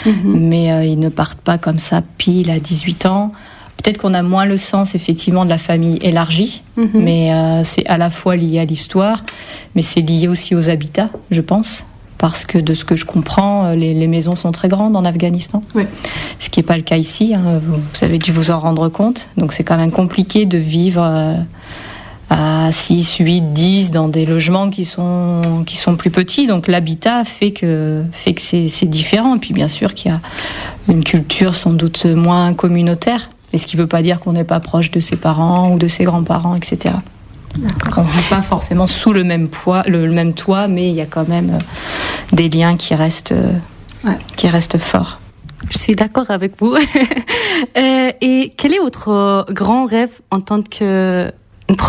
mais ils ne partent pas comme ça pile à 18 ans. Peut-être qu'on a moins le sens effectivement de la famille élargie, mais c'est à la fois lié à l'histoire, mais c'est lié aussi aux habitats, je pense. Parce que de ce que je comprends, les maisons sont très grandes en Afghanistan. Oui. Ce qui n'est pas le cas ici, hein, vous avez dû vous en rendre compte. Donc c'est quand même compliqué de vivre à 6, 8, 10 dans des logements qui sont plus petits. Donc l'habitat fait que c'est différent. Et puis bien sûr qu'il y a une culture sans doute moins communautaire. Et ce qui ne veut pas dire qu'on n'est pas proche de ses parents ou de ses grands-parents, etc. D'accord. On ne vit pas forcément sous le même toit, mais il y a quand même des liens qui restent forts. Je suis d'accord avec vous. Et quel est votre grand rêve en tant que professeur ?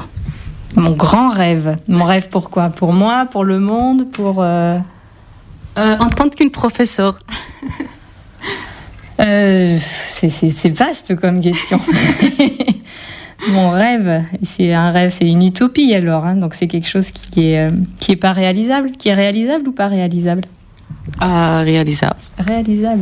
Mon grand rêve. Mon rêve pourquoi ? Pour moi, pour le monde, en tant qu'une professeure. C'est vaste comme question. Mon rêve, c'est un rêve, c'est une utopie alors, hein, donc c'est quelque chose qui est pas réalisable, qui est réalisable ou pas réalisable ? Réalisable. Réalisable.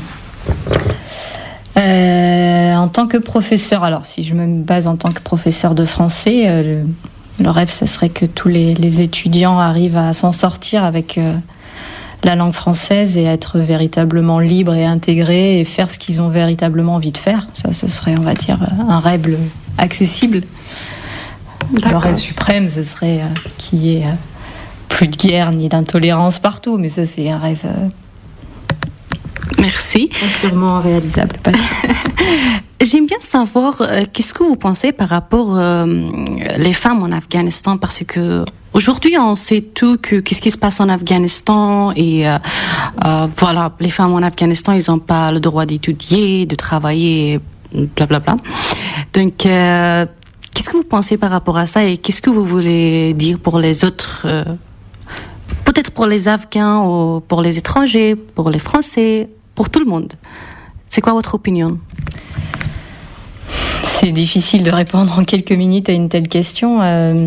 En tant que professeur, alors si je me base en tant que professeur de français, le rêve, ce serait que tous les étudiants arrivent à s'en sortir avec la langue française et être véritablement libres et intégrés et faire ce qu'ils ont véritablement envie de faire. Ça, ce serait, on va dire, un rêve accessible. D'accord. Le rêve suprême, ce serait qu'il y ait plus de guerre ni d'intolérance partout, mais ça, c'est un rêve... Merci. Sûrement réalisable. Pas sûr. J'aime bien savoir qu'est-ce que vous pensez par rapport les femmes en Afghanistan, parce que aujourd'hui on sait tout qu'est-ce qui se passe en Afghanistan et voilà, les femmes en Afghanistan ils n'ont pas le droit d'étudier, de travailler, blablabla. Donc qu'est-ce que vous pensez par rapport à ça et qu'est-ce que vous voulez dire pour les autres, peut-être pour les Afghans ou pour les étrangers, pour les Français, pour tout le monde? C'est quoi votre opinion? C'est difficile de répondre en quelques minutes à une telle question.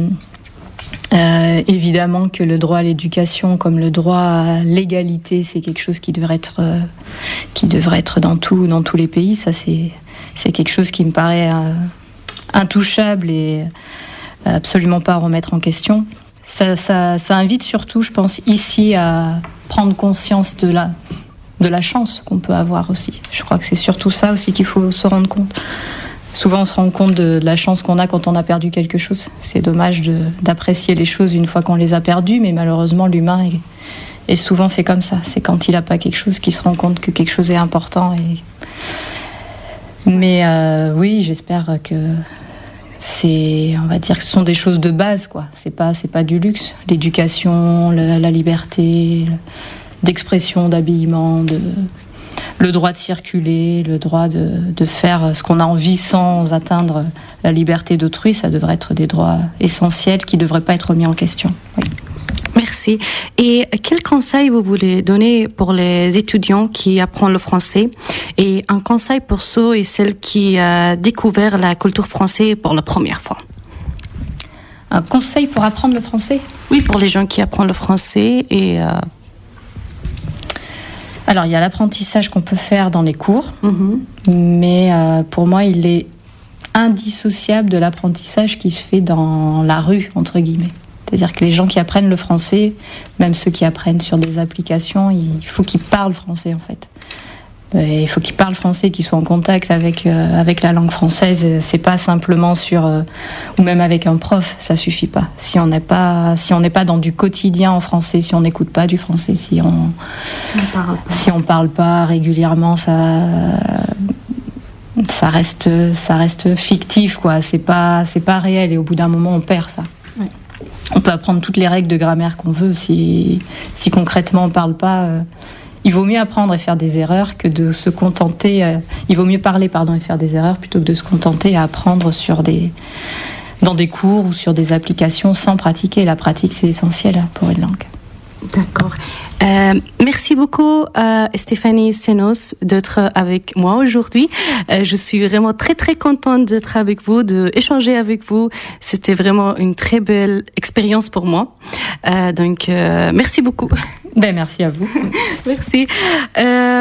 Évidemment que le droit à l'éducation, comme le droit à l'égalité, c'est quelque chose qui devrait être dans tous les pays. Ça, c'est quelque chose qui me paraît intouchable et absolument pas à remettre en question. Ça invite surtout, je pense, ici à prendre conscience de la chance qu'on peut avoir aussi. Je crois que c'est surtout ça aussi qu'il faut se rendre compte. Souvent, on se rend compte de la chance qu'on a quand on a perdu quelque chose. C'est dommage d'apprécier les choses une fois qu'on les a perdues, mais malheureusement, l'humain est souvent fait comme ça. C'est quand il n'a pas quelque chose qu'il se rend compte que quelque chose est important. Mais oui, j'espère que on va dire que ce sont des choses de base, quoi. C'est pas du luxe. L'éducation, la liberté d'expression, d'habillement, le droit de circuler, le droit de faire ce qu'on a envie sans atteindre la liberté d'autrui, ça devrait être des droits essentiels qui ne devraient pas être mis en question. Oui. Merci. Et quel conseil vous voulez donner pour les étudiants qui apprennent le français et un conseil pour ceux et celles qui ont découvert la culture française pour la première fois? Un conseil pour apprendre le français? Oui, pour les gens qui apprennent le français et... Alors, il y a l'apprentissage qu'on peut faire dans les cours, mais pour moi, il est indissociable de l'apprentissage qui se fait dans la rue, entre guillemets. C'est-à-dire que les gens qui apprennent le français, même ceux qui apprennent sur des applications, il faut qu'ils parlent français, en fait. Il faut qu'ils parlent français, qu'ils soient en contact avec la langue française. C'est pas simplement ou même avec un prof, ça suffit pas. Si on n'est pas dans du quotidien en français, si on n'écoute pas du français, si on parle pas régulièrement, ça reste fictif, quoi. C'est pas réel et au bout d'un moment on perd ça. Ouais. On peut apprendre toutes les règles de grammaire qu'on veut si concrètement on parle pas. Il vaut mieux apprendre et faire des erreurs que de se contenter... il vaut mieux parler et faire des erreurs plutôt que de se contenter à apprendre dans des cours ou sur des applications sans pratiquer. La pratique, c'est essentiel pour une langue. D'accord. Merci beaucoup Stéphanie Senos d'être avec moi aujourd'hui. Je suis vraiment très très contente d'être avec vous, d'échanger avec vous. C'était vraiment une très belle expérience pour moi. Donc merci beaucoup. Merci à vous. Merci.